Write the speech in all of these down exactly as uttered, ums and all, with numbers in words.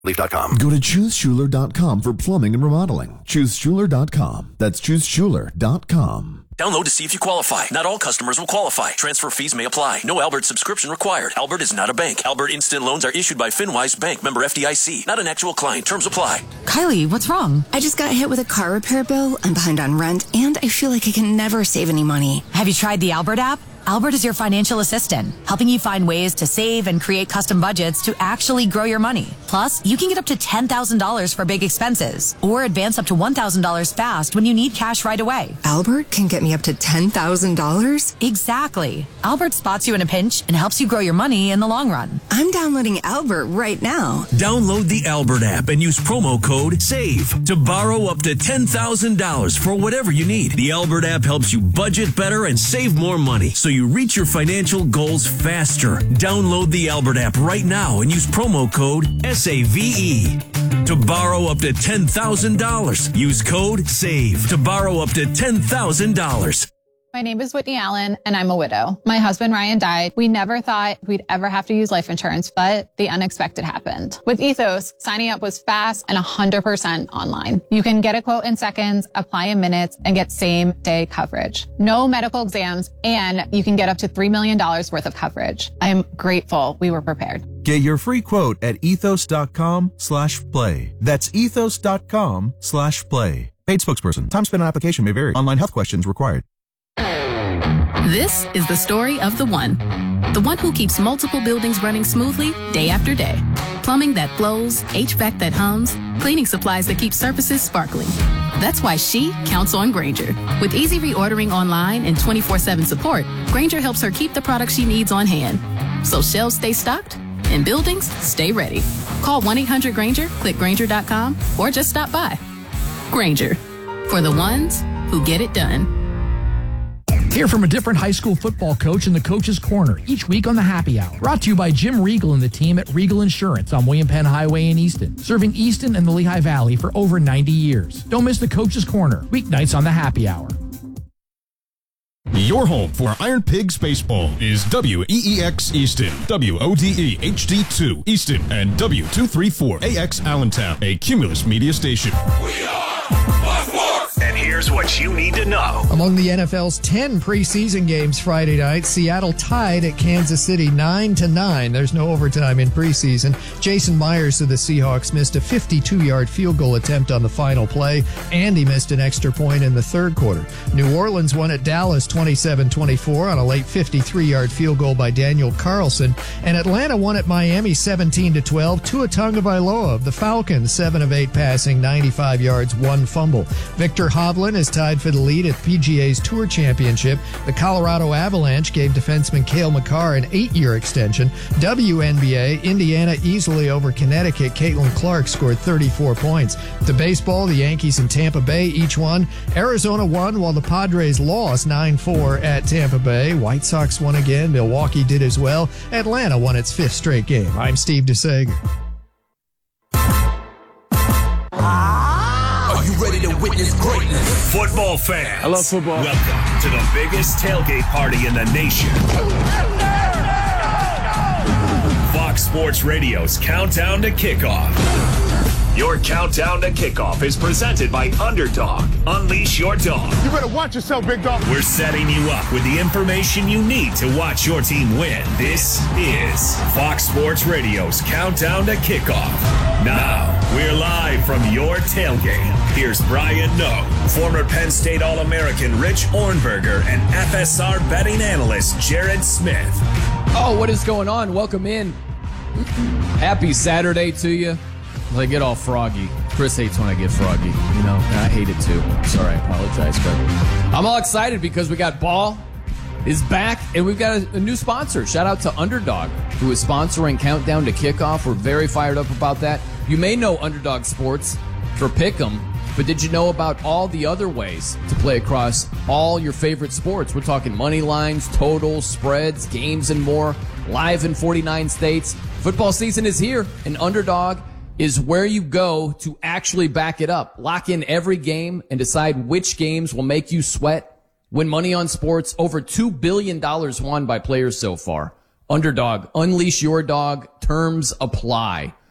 Leaf dot com. Go to choose schuler dot com for plumbing and remodeling. choose schuler dot com. That's choose schuler dot com. Download to see if you qualify. Not all customers will qualify. Transfer fees may apply. No Albert subscription required. Albert is not a bank. Albert Instant Loans are issued by FinWise Bank, member F D I C. Not an actual client. Terms apply. Kylie, what's wrong? I just got hit with a car repair bill. I'm behind on rent, and I feel like I can never save any money. Have you tried the Albert app? Albert is your financial assistant, helping you find ways to save and create custom budgets to actually grow your money. Plus, you can get up to ten thousand dollars for big expenses or advance up to one thousand dollars fast when you need cash right away. Albert can get me up to ten thousand dollars? Exactly. Albert spots you in a pinch and helps you grow your money in the long run. I'm downloading Albert right now. Download the Albert app and use promo code SAVE to borrow up to ten thousand dollars for whatever you need. The Albert app helps you budget better and save more money, so you reach your financial goals faster. Download the Albert app right now and use promo code S A V E to borrow up to ten thousand dollars. Use code SAVE to borrow up to ten thousand dollars. My name is Whitney Allen, and I'm a widow. My husband, Ryan, died. We never thought we'd ever have to use life insurance, but the unexpected happened. With Ethos, signing up was fast and one hundred percent online. You can get a quote in seconds, apply in minutes, and get same-day coverage. No medical exams, and you can get up to three million dollars worth of coverage. I am grateful we were prepared. Get your free quote at ethos.com slash play. That's ethos.com slash play. Paid spokesperson. Time spent on application may vary. Online health questions required. This is the story of the one. The one who keeps multiple buildings running smoothly day after day. Plumbing that flows, H V A C that hums, cleaning supplies that keep surfaces sparkling. That's why she counts on Grainger. With easy reordering online and twenty-four seven support, Grainger helps her keep the products she needs on hand. So shelves stay stocked and buildings stay ready. Call one eight hundred Grainger, click Grainger dot com, or just stop by. Grainger, for the ones who get it done. Hear from a different high school football coach in the Coach's Corner each week on the Happy Hour. Brought to you by Jim Regal and the team at Regal Insurance on William Penn Highway in Easton, serving Easton and the Lehigh Valley for over ninety years. Don't miss the Coach's Corner, weeknights on the Happy Hour. Your home for Iron Pigs Baseball is W E E X Easton, W O D E H D two Easton, and W two thirty-four A X Allentown, a Cumulus media station. We are Fox Sports! And here's what you need to know. Among the N F L's ten preseason games Friday night, Seattle tied at Kansas City nine to nine. There's no overtime in preseason. Jason Myers of the Seahawks missed a fifty-two-yard field goal attempt on the final play, and he missed an extra point in the third quarter. New Orleans won at Dallas twenty-seven twenty-four on a late fifty-three-yard field goal by Daniel Carlson, and Atlanta won at Miami seventeen to twelve. Tua Tagovailoa of the Falcons, seven of eight passing, ninety-five yards, one fumble. Victor Hovland is tied for the lead at P G A's Tour Championship. The Colorado Avalanche gave defenseman Cale Makar an eight-year extension. W N B A, Indiana easily over Connecticut. Caitlin Clark scored thirty-four points. To baseball, the Yankees and Tampa Bay each won. Arizona won while the Padres lost nine four at Tampa Bay. White Sox won again. Milwaukee did as well. Atlanta won its fifth straight game. I'm Steve DeSager. Are you ready to witness greatness? Football fans. I love football. Welcome to the biggest tailgate party in the nation. Fox Sports Radio's Countdown to Kickoff. Your Countdown to Kickoff is presented by Underdog. Unleash your dog. You better watch yourself, big dog. We're setting you up with the information you need to watch your team win. This is Fox Sports Radio's Countdown to Kickoff. Now, we're live from your tailgate. Here's Brian Noe, former Penn State All-American Rich Ornberger, and F S R betting analyst Jared Smith. Oh, what is going on? Welcome in. Happy Saturday to you. I get all froggy. Chris hates when I get froggy, you know, and I hate it too. Sorry, I apologize, but I'm all excited because we got Ball is back, and we've got a, a new sponsor. Shout out to Underdog, who is sponsoring Countdown to Kickoff. We're very fired up about that. You may know Underdog Sports for Pick'em, but did you know about all the other ways to play across all your favorite sports? We're talking money lines, totals, spreads, games, and more, live in forty-nine states. Football season is here, and Underdog is where you go to actually back it up. Lock in every game and decide which games will make you sweat. Win money on sports. Over two billion dollars won by players so far. Underdog. Unleash your dog. Terms apply.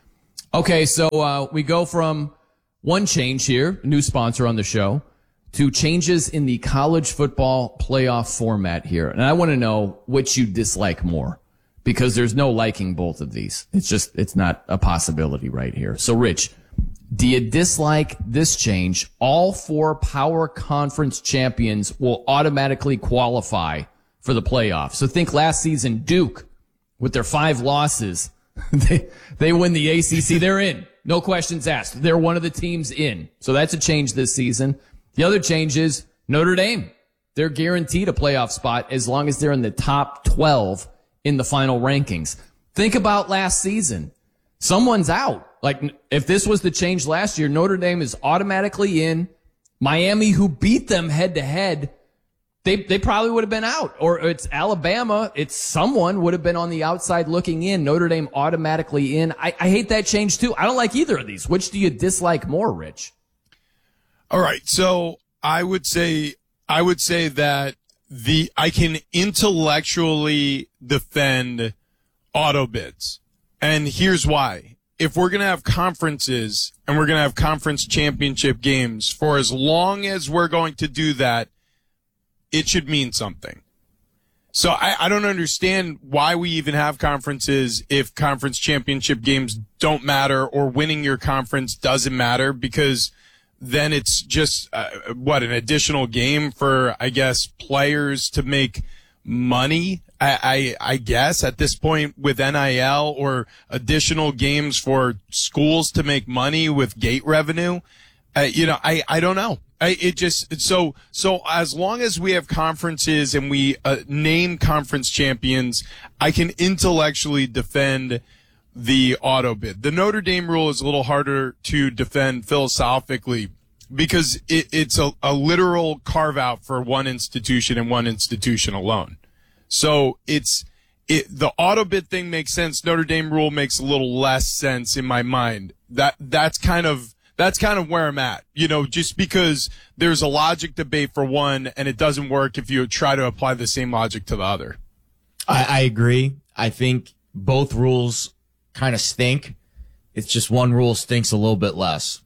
Okay, so uh, we go from one change here, new sponsor on the show, to changes in the college football playoff format here. And I want to know which you dislike more, because there's no liking both of these. It's just, it's not a possibility right here. So, Rich, do you dislike this change? All four power conference champions will automatically qualify for the playoffs. So think last season, Duke, with their five losses, they, they win the A C C. They're in. No questions asked. They're one of the teams in. So that's a change this season. The other change is Notre Dame. They're guaranteed a playoff spot as long as they're in the top twelve in the final rankings. Think about last season. Someone's out. Like, if this was the change last year, Notre Dame is automatically in. Miami, who beat them head to head, they they probably would have been out. Or it's Alabama, it's someone would have been on the outside looking in. Notre Dame automatically in. I, I hate that change too. I don't like either of these. Which do you dislike more, Rich? All right, so I would say I would say that the I can intellectually defend auto bids, and here's why. If we're going to have conferences and we're going to have conference championship games, for as long as we're going to do that, it should mean something. So I, I don't understand why we even have conferences if conference championship games don't matter, or winning your conference doesn't matter, because then it's just, uh, what, an additional game for, I guess, players to make money, I, I, I guess, at this point with N I L, or additional games for schools to make money with gate revenue. Uh, you know, I, I don't know. I, it just, so, so as long as we have conferences and we uh, name conference champions, I can intellectually defend the auto bid. The Notre Dame rule is a little harder to defend philosophically, because it, it's a, a literal carve out for one institution and one institution alone. So it's, it, the auto bid thing makes sense. Notre Dame rule makes a little less sense in my mind. That, that's kind of, that's kind of where I'm at, you know, just because there's a logic debate for one, and it doesn't work if you try to apply the same logic to the other. I, I agree. I think both rules kind of stink. It's just one rule stinks a little bit less.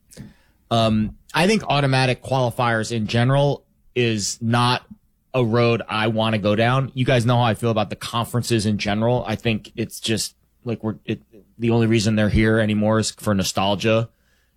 Um, I think automatic qualifiers in general is not a road I want to go down. You guys know how I feel about the conferences in general. I think it's just like we're, it, the only reason they're here anymore is for nostalgia.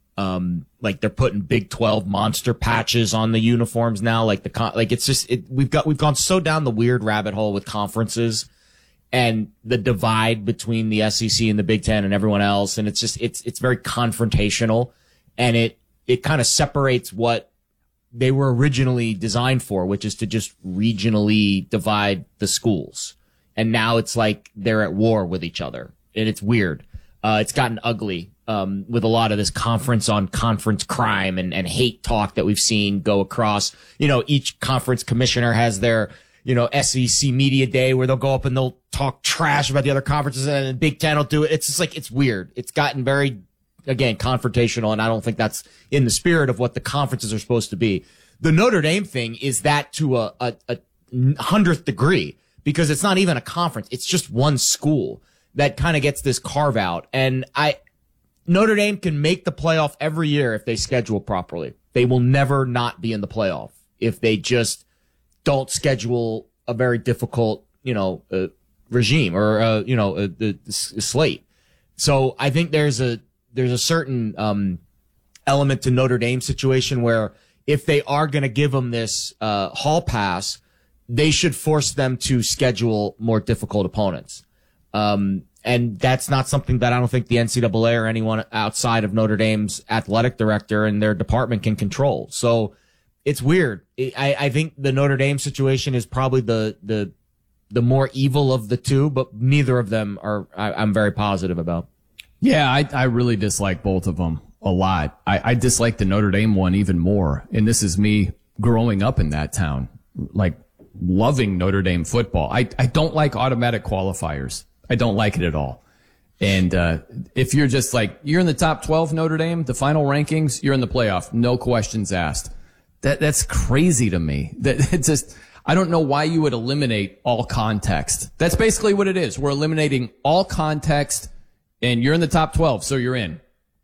Um, like they're putting Big twelve monster patches on the uniforms now. Like the, con- like it's just, it, we've got, we've gone so down the weird rabbit hole with conferences and the divide between the S E C and the Big Ten and everyone else. And it's just, it's, it's very confrontational, and it, it kind of separates what they were originally designed for, which is to just regionally divide the schools. And now it's like they're at war with each other, and it's weird. Uh, it's gotten ugly, um, with a lot of this conference on conference crime and, and hate talk that we've seen go across. You know, each conference commissioner has their, you know, S E C media day where they'll go up and they'll talk trash about the other conferences, and the Big Ten will do it. It's just like, it's weird. It's gotten very, again, confrontational, and I don't think that's in the spirit of what the conferences are supposed to be. The Notre Dame thing is that to a, a, a hundredth degree, because it's not even a conference. It's just one school that kind of gets this carve out. And I, Notre Dame can make the playoff every year if they schedule properly. They will never not be in the playoff if they just don't schedule a very difficult, you know, uh, regime or, uh, you know, uh, the, the slate. So I think there's a, there's a certain, um, element to Notre Dame's situation where if they are going to give them this, uh, hall pass, they should force them to schedule more difficult opponents. Um, and that's not something that I don't think the N C double A or anyone outside of Notre Dame's athletic director and their department can control. So it's weird. I, I think the Notre Dame situation is probably the, the, the more evil of the two, but neither of them are, I, I'm very positive about. Yeah, I, I really dislike both of them a lot. I, I dislike the Notre Dame one even more. And this is me growing up in that town, like loving Notre Dame football. I, I don't like automatic qualifiers. I don't like it at all. And, uh, if you're just like, you're in the top twelve, Notre Dame, the final rankings, you're in the playoff. No questions asked. That, that's crazy to me. That it's just, I don't know why you would eliminate all context. That's basically what it is. We're eliminating all context, and you're in the top twelve, so you're in.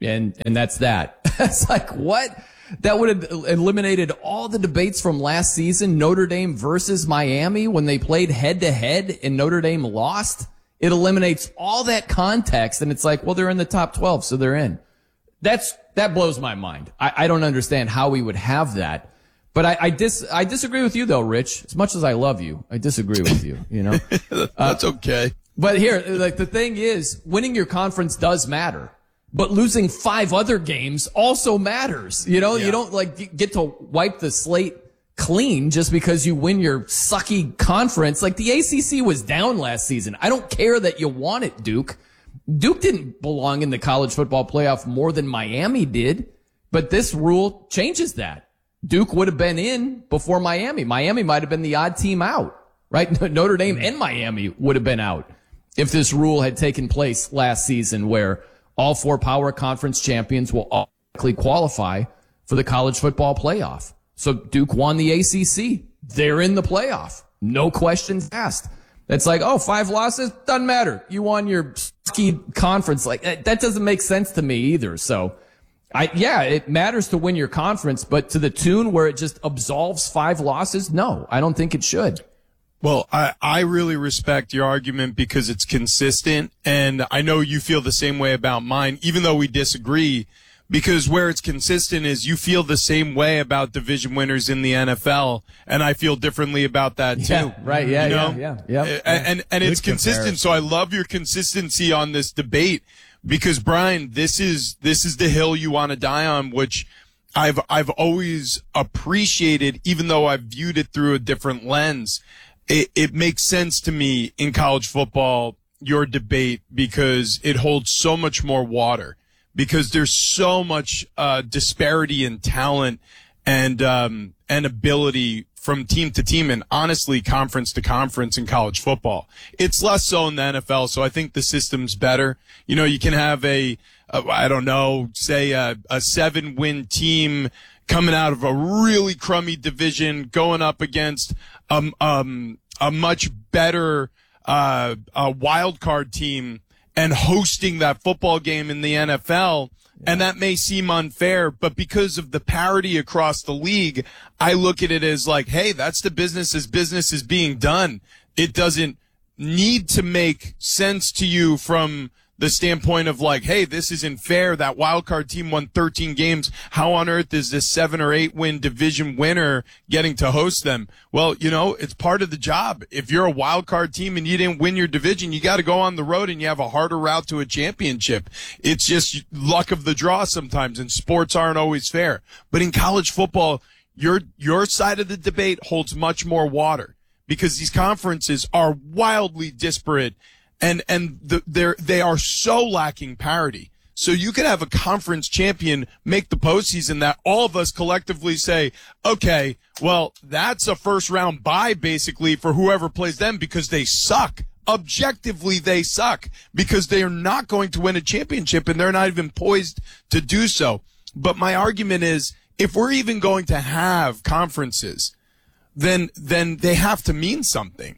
And, and that's that. It's like, what? That would have eliminated all the debates from last season, Notre Dame versus Miami, when they played head to head and Notre Dame lost. It eliminates all that context. And it's like, well, they're in the top twelve, so they're in. That's, that blows my mind. I, I don't understand how we would have that. But I, I dis, I disagree with you though, Rich. As much as I love you, I disagree with you, you know? That's uh, okay. But here, like, the thing is, winning your conference does matter. But losing five other games also matters. You know, yeah. You don't like get to wipe the slate clean just because you win your sucky conference. Like the A C C was down last season. I don't care that you won it, Duke. Duke didn't belong in the college football playoff more than Miami did. But this rule changes that. Duke would have been in before Miami. Miami might have been the odd team out, right? Notre Dame and Miami would have been out if this rule had taken place last season, where all four power conference champions will automatically qualify for the college football playoff. So Duke won the A C C. They're in the playoff. No questions asked. It's like, oh, five losses, doesn't matter. You won your ski conference. Like, that doesn't make sense to me either. So, I, yeah, it matters to win your conference, but to the tune where it just absolves five losses, no, I don't think it should. Well, I, I really respect your argument because it's consistent, and I know you feel the same way about mine, even though we disagree, because where it's consistent is you feel the same way about division winners in the N F L, and I feel differently about that too. Yeah, right, yeah, you know? yeah, yeah, yeah. And, and, and it's consistent, so I love your consistency on this debate, because Brian, this is, this is the hill you want to die on, which I've, I've always appreciated, even though I've viewed it through a different lens. It, it makes sense to me in college football, your debate, because it holds so much more water, because there's so much uh, disparity in talent and um, and ability from team to team, and honestly, conference to conference in college football. It's less so in the N F L, so I think the system's better. You know, you can have a, a I don't know, say a, a seven-win team coming out of a really crummy division, going up against um, um, a much better uh, a wild card team and hosting that football game in the N F L. Yeah. And that may seem unfair, but because of the parity across the league, I look at it as like, hey, that's the business as business is being done. It doesn't need to make sense to you from the standpoint of like, hey, this isn't fair. That wild card team won thirteen games. How on earth is this seven or eight win division winner getting to host them? Well, you know, it's part of the job. If you're a wild card team and you didn't win your division, you got to go on the road and you have a harder route to a championship. It's just luck of the draw sometimes, and sports aren't always fair. But in college football, your, your side of the debate holds much more water, because these conferences are wildly disparate. And, and the, they're, they are so lacking parity. So you could have a conference champion make the postseason that all of us collectively say, okay, well, that's a first round bye basically for whoever plays them, because they suck. Objectively, they suck, because they are not going to win a championship, and they're not even poised to do so. But my argument is, if we're even going to have conferences, then, then they have to mean something.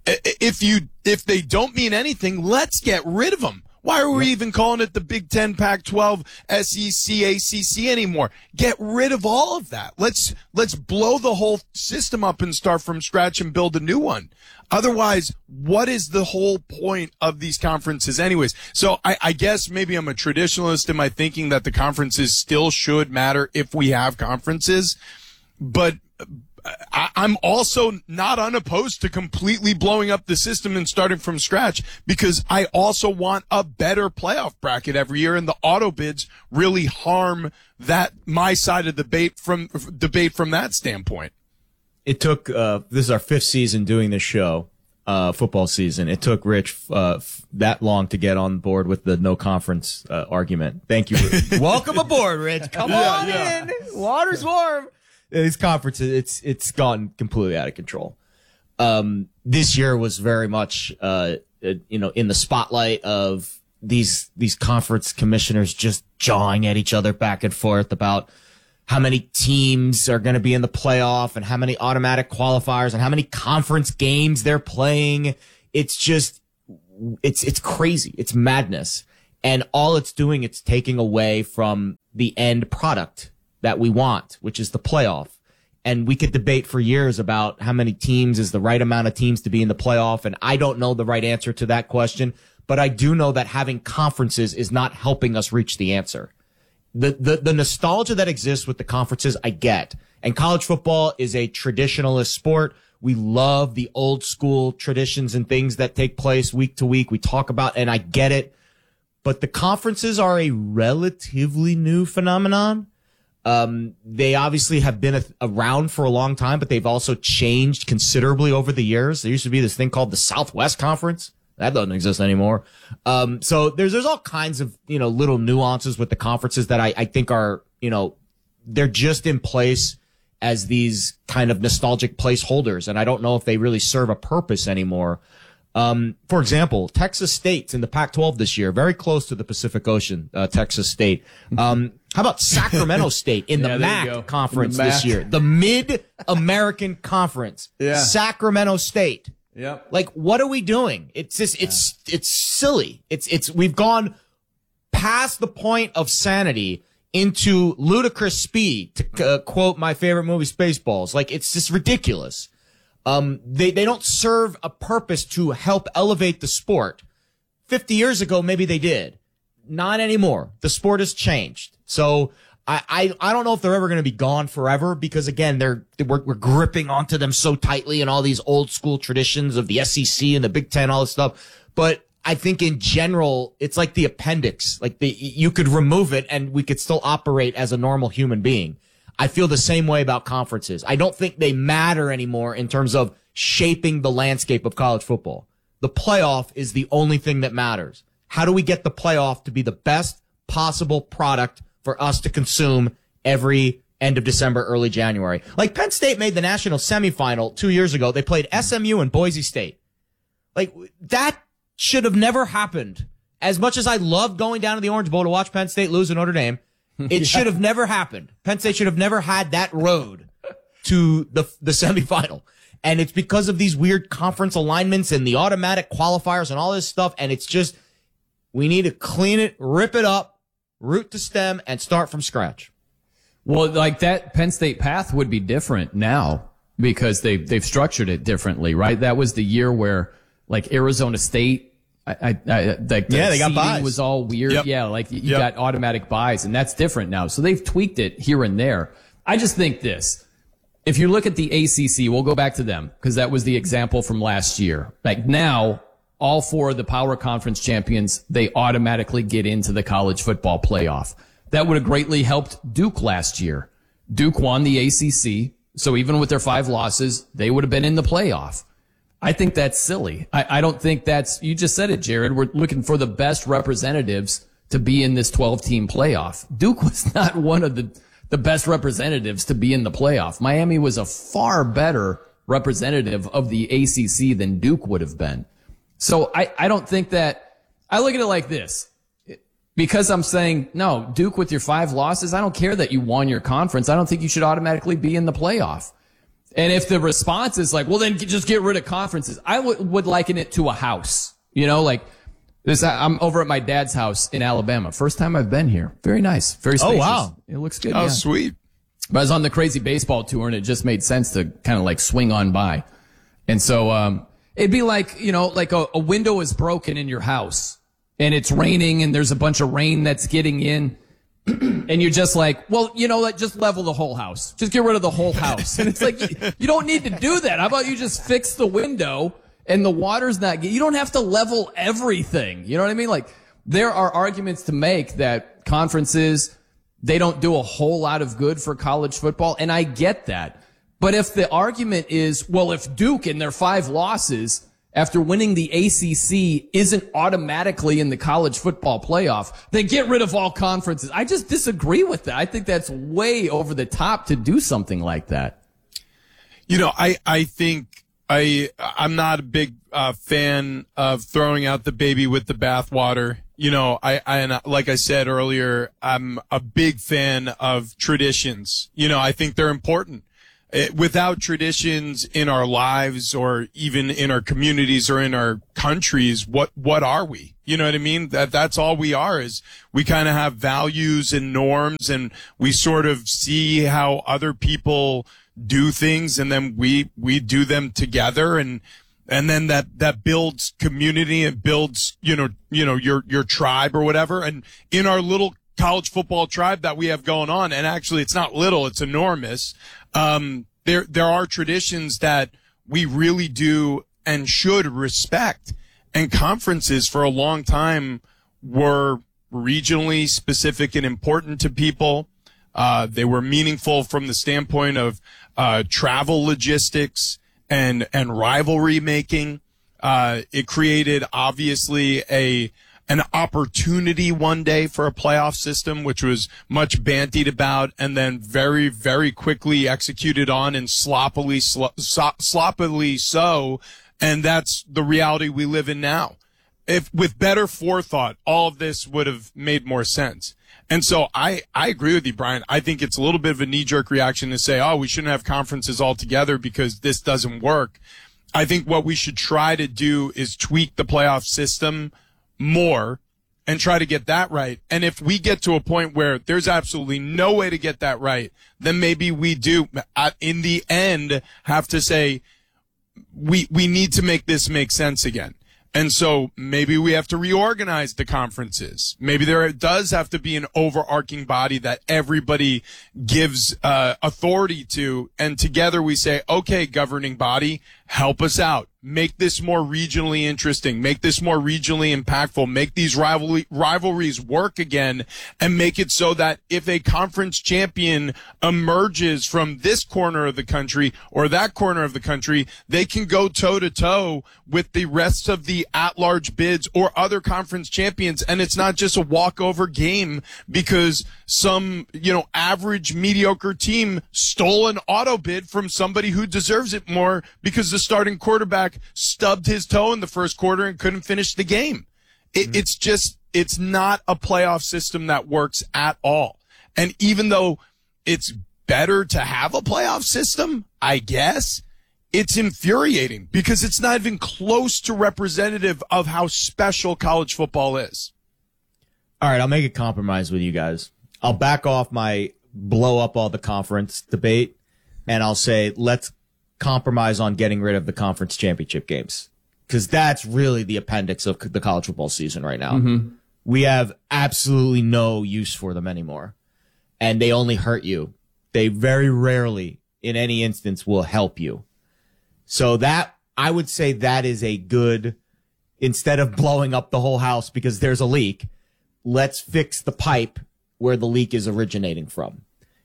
If you, if they don't mean anything, let's get rid of them. Why are we even calling it the Big Ten, Pac twelve, S E C, A C C anymore? Get rid of all of that. Let's, let's blow the whole system up and start from scratch and build a new one. Otherwise, what is the whole point of these conferences anyways? So I, I guess maybe I'm a traditionalist in my thinking that the conferences still should matter if we have conferences, but I, I'm also not unopposed to completely blowing up the system and starting from scratch, because I also want a better playoff bracket every year, and the auto bids really harm that, my side of the debate from debate from that standpoint. It took, uh, this is our fifth season doing this show, uh, football season. It took Rich, uh, f- that long to get on board with the no conference, uh, argument. Thank you. Welcome aboard, Rich. Come yeah, on yeah. in. Water's warm. These conferences, it's, it's gone completely out of control. Um, this year was very much, uh, uh, you know, in the spotlight of these, these conference commissioners just jawing at each other back and forth about how many teams are going to be in the playoff and how many automatic qualifiers and how many conference games they're playing. It's just, it's, it's crazy. It's madness. And all it's doing, it's taking away from the end product that we want, which is the playoff. And we could debate for years about how many teams is the right amount of teams to be in the playoff. And I don't know the right answer to that question, but I do know that having conferences is not helping us reach the answer. The, the, the nostalgia that exists with the conferences, I get. And college football is a traditionalist sport. We love the old school traditions and things that take place week to week. We talk about, and I get it. But the conferences are a relatively new phenomenon. Um, they obviously have been a, around for a long time, but they've also changed considerably over the years. There used to be this thing called the Southwest Conference. That doesn't exist anymore. Um, so there's, there's all kinds of, you know, little nuances with the conferences that I, I think are, you know, they're just in place as these kind of nostalgic placeholders. And I don't know if they really serve a purpose anymore. Um, for example, Texas State's in the Pac twelve this year, very close to the Pacific Ocean, uh, Texas State. Um, how about Sacramento State in the yeah, M A C conference the M A C. this year? The Mid-American Conference. Yeah. Sacramento State. Yep. Like, what are we doing? It's just, it's, yeah. it's silly. It's, it's, we've gone past the point of sanity into ludicrous speed, to uh, quote my favorite movie, Spaceballs. Like, it's just ridiculous. Um, they, they don't serve a purpose to help elevate the sport. fifty years ago, maybe they did. Not anymore. The sport has changed. So I, I, I don't know if they're ever going to be gone forever because again, they're, we're, we're gripping onto them so tightly and all these old school traditions of the S E C and the Big Ten, all this stuff. But I think in general, it's like the appendix. Like the, you could remove it and we could still operate as a normal human being. I feel the same way about conferences. I don't think they matter anymore in terms of shaping the landscape of college football. The playoff is the only thing that matters. How do we get the playoff to be the best possible product for us to consume every end of December, early January? Like Penn State made the national semifinal two years ago. They played S M U and Boise State. Like that should have never happened. As much as I love going down to the Orange Bowl to watch Penn State lose to Notre Dame, it yeah. should have never happened. Penn State should have never had that road to the the semifinal. And it's because of these weird conference alignments and the automatic qualifiers and all this stuff. And it's just, we need to clean it, rip it up, root to stem, and start from scratch. Well, like that Penn State path would be different now because they they've structured it differently, right? That was the year where like Arizona State, I, I, I like the yeah, they got buys. Was all weird. Yep. Yeah, like you Yep. got automatic buys, and that's different now. So they've tweaked it here and there. I just think this. If you look at the A C C, we'll go back to them because that was the example from last year. Like now, all four of the power conference champions, they automatically get into the college football playoff. That would have greatly helped Duke last year. Duke won the A C C, so even with their five losses, they would have been in the playoff. I think that's silly. I, I don't think that's, you just said it, Jared. We're looking for the best representatives to be in this twelve-team playoff. Duke was not one of the, the best representatives to be in the playoff. Miami was a far better representative of the A C C than Duke would have been. So I, I don't think that, I look at it like this. Because I'm saying, no, Duke with your five losses, I don't care that you won your conference. I don't think you should automatically be in the playoff. And if the response is like, well, then just get rid of conferences, I w- would liken it to a house. You know, like this, I'm over at my dad's house in Alabama. First time I've been here. Very nice. Very spacious. Oh, wow. It looks good. Oh, yeah. sweet. But I was on the crazy baseball tour and it just made sense to kind of like swing on by. And so, um, it'd be like, you know, like a, a window is broken in your house and it's raining and there's a bunch of rain that's getting in. And you're just like, well, you know, like just level the whole house. Just get rid of the whole house. And it's like, you, you don't need to do that. How about you just fix the window and the water's not, you don't have to level everything. You know what I mean? Like there are arguments to make that conferences, they don't do a whole lot of good for college football. And I get that. But if the argument is, well, if Duke in their five losses after winning the A C C isn't automatically in the college football playoff, then get rid of all conferences. I just disagree with that. I think that's way over the top to do something like that. You know, I, I think I, I'm not a big uh, fan of throwing out the baby with the bathwater. You know, I, I, and like I said earlier, I'm a big fan of traditions. You know, I think they're important. it, without traditions in our lives or even in our communities or in our countries, what, what are we? You know what I mean? That, that's all we are is we kind of have values and norms and we sort of see how other people do things and then we, we do them together and, and then that, that builds community and builds, you know, you know, your, your tribe or whatever. And in our little college football tribe that we have going on, and actually it's not little, it's enormous. Um, there, there are traditions that we really do and should respect. And conferences for a long time were regionally specific and important to people. Uh, they were meaningful from the standpoint of, uh, travel logistics and, and rivalry making. Uh, it created obviously a, an opportunity one day for a playoff system, which was much bandied about and then very, very quickly executed on and sloppily, slo- so, sloppily so. And that's the reality we live in now. If with better forethought, all of this would have made more sense. And so I, I agree with you, Brian. I think it's a little bit of a knee-jerk reaction to say, oh, we shouldn't have conferences altogether because this doesn't work. I think what we should try to do is tweak the playoff system more and try to get that right. And if we get to a point where there's absolutely no way to get that right, then maybe we do, uh, in the end, have to say, we, we need to make this make sense again. And so maybe we have to reorganize the conferences. Maybe there does have to be an overarching body that everybody gives uh, authority to. And together we say, okay, governing body, help us out. Make this more regionally interesting. Make this more regionally impactful. Make these rivalry, rivalries work again and make it so that if a conference champion emerges from this corner of the country or that corner of the country, they can go toe to toe with the rest of the at-large bids or other conference champions. And it's not just a walkover game because some, you know, average mediocre team stole an auto bid from somebody who deserves it more because the starting quarterback stubbed his toe in the first quarter and couldn't finish the game. It, it's just, it's not a playoff system that works at all. And even though it's better to have a playoff system, I guess, it's infuriating because it's not even close to representative of how special college football is. All right, I'll make a compromise with you guys. I'll back off my blow up all the conference debate, and I'll say let's compromise on getting rid of the conference championship games because that's really the appendix of the college football season right now. Mm-hmm. We have absolutely no use for them anymore, and they only hurt you. They very rarely, in any instance, will help you. So that, I would say that is a good, instead of blowing up the whole house because there's a leak, let's fix the pipe where the leak is originating from.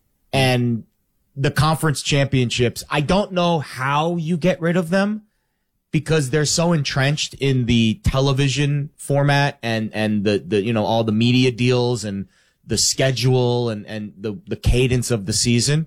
And the conference championships, I don't know how you get rid of them because they're so entrenched in the television format and, and the, the, you know, all the media deals and the schedule and, and the, the cadence of the season.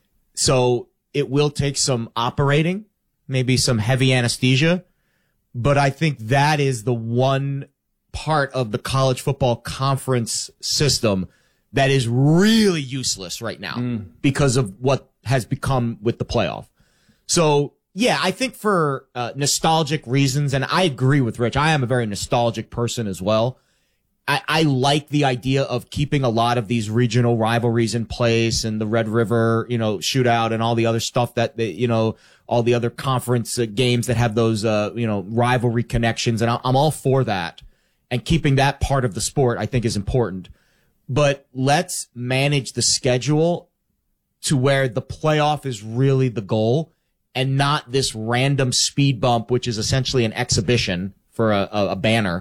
So it will take some operating, maybe some heavy anesthesia, but I think that is the one part of the college football conference system that is really useless right now mm. because of what has become with the playoff. So, yeah, I think for uh, nostalgic reasons, and I agree with Rich, I am a very nostalgic person as well. I, I like the idea of keeping a lot of these regional rivalries in place and the Red River, you know, shootout and all the other stuff that, they, you know, all the other conference uh, games that have those, uh, you know, rivalry connections. And I'm all for that. And keeping that part of the sport, I think, is important. But let's manage the schedule to where the playoff is really the goal and not this random speed bump, which is essentially an exhibition for a, a, a banner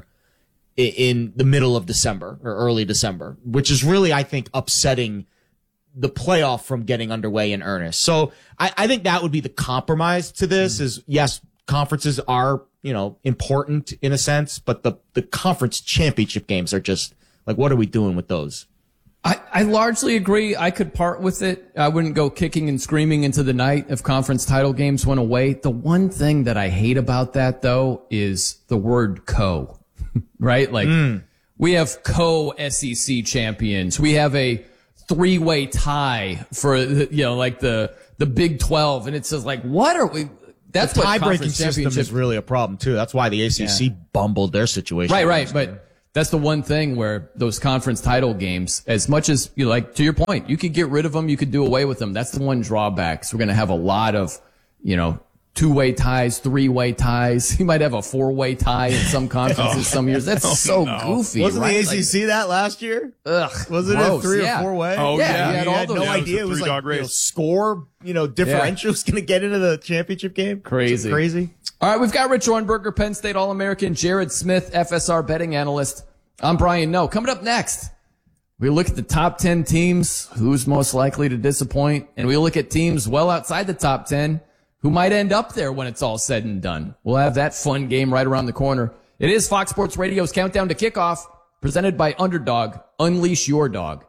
in the middle of December or early December, which is really, I think, upsetting the playoff from getting underway in earnest. So I, I think that would be the compromise to this is, yes, conferences are, you know, important in a sense, but the, the conference championship games are just like, what are we doing with those? I, I largely agree. I could part with it. I wouldn't go kicking and screaming into the night if conference title games went away. The one thing that I hate about that, though, is the word co, right? Like, mm. we have co-S E C champions. We have a three-way tie for, you know, like the the Big twelve, and it says like, what are we? That's the what tie-breaking conference system championship is really a problem too. That's why the A C C Yeah. bumbled their situation. Right, right, but that's the one thing where those conference title games, as much as you like, to your point, you could get rid of them, you could do away with them. That's the one drawback. So we're going to have a lot of, you know, two-way ties, three-way ties. You might have a four-way tie in some conferences Oh. some years. That's Oh, so no. goofy. Wasn't right? the A C C Like, that last year? Ugh, Wasn't gross, it three yeah. or four way? Oh, yeah. You You had, had all no those- idea. Yeah, It was like, three-dog you know, race. score, you know, differential was going to get into the championship game. Crazy. Crazy. All right, we've got Rich Ornberger, Penn State All-American, Jared Smith, F S R betting analyst. I'm Brian Noe. Coming up next, we look at the top ten teams, who's most likely to disappoint, and we look at teams well outside the top ten who might end up there when it's all said and done. We'll have that fun game right around the corner. It is Fox Sports Radio's Countdown to Kickoff, presented by Underdog. Unleash your dog.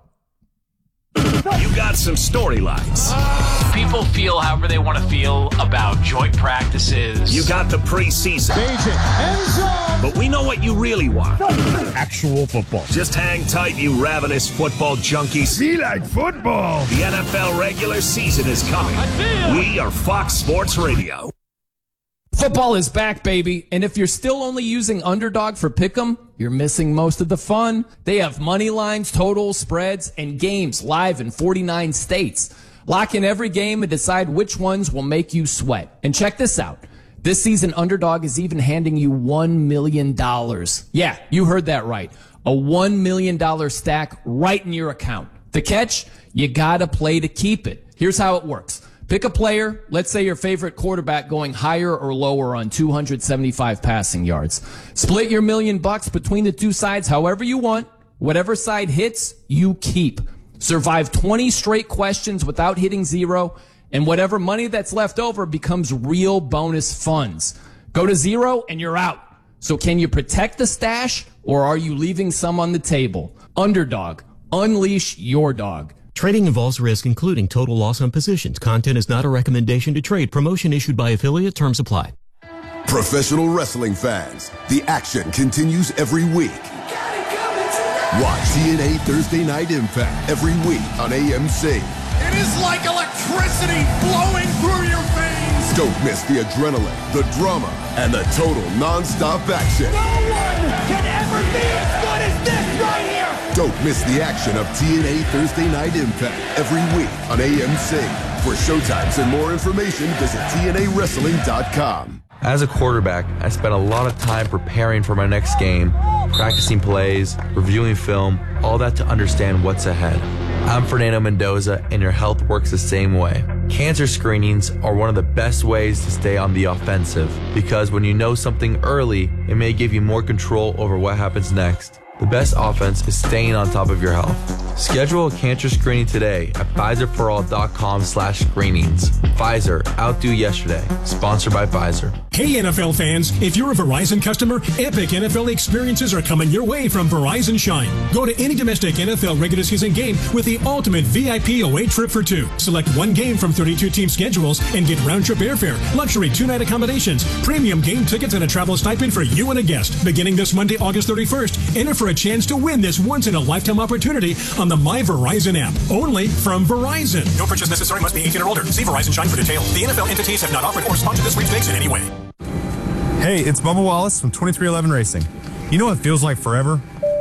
You got some storylines. People feel however they want to feel about joint practices. You got the preseason. But we know what you really want. Actual football. Just hang tight, you ravenous football junkies. Be like football. The N F L regular season is coming. We are Fox Sports Radio. Football is back, baby. And if you're still only using Underdog for Pick'em, you're missing most of the fun. They have money lines, totals, spreads, and games live in forty-nine states. Lock in every game and decide which ones will make you sweat. And check this out. This season, Underdog is even handing you one million dollars. Yeah, you heard that right. A one million dollars stack right in your account. The catch? You gotta play to keep it. Here's how it works. Pick a player, let's say your favorite quarterback going higher or lower on two hundred seventy-five passing yards. Split your million bucks between the two sides however you want. Whatever side hits, you keep. Survive twenty straight questions without hitting zero, and whatever money that's left over becomes real bonus funds. Go to zero and you're out. So can you protect the stash, or are you leaving some on the table? Underdog. Unleash your dog. Trading involves risk, including total loss on positions. Content is not a recommendation to trade. Promotion issued by affiliate. Terms apply. Professional wrestling fans, the action continues every week. Watch T N A Thursday Night Impact every week on A M C. It is like electricity flowing through your veins. Don't miss the adrenaline, the drama, and the total non-stop action. No one can ever be as good as this right here. Don't miss the action of T N A Thursday Night Impact every week on A M C. For showtimes and more information, visit T N A wrestling dot com. As a quarterback, I spent a lot of time preparing for my next game, practicing plays, reviewing film, all that to understand what's ahead. I'm Fernando Mendoza, and your health works the same way. Cancer screenings are one of the best ways to stay on the offensive, because when you know something early, it may give you more control over what happens next. The best offense is staying on top of your health. Schedule a cancer screening today at Pfizer For All dot com slash screenings. Pfizer, outdo yesterday. Sponsored by Pfizer. Hey N F L fans, if you're a Verizon customer, epic N F L experiences are coming your way from Verizon Shine. Go to any domestic N F L regular season game with the ultimate V I P away trip for two. Select one game from thirty-two team schedules and get round-trip airfare, luxury two-night accommodations, premium game tickets, and a travel stipend for you and a guest. Beginning this Monday, August thirty-first, enter for a chance to win this once-in-a-lifetime opportunity on the My Verizon app. Only from Verizon. No purchase necessary. Must be eighteen or older. See Verizon Shine for details. The N F L entities have not offered or sponsored this sweepstakes in any way. Hey, it's Bubba Wallace from twenty-three eleven Racing. You know what feels like forever?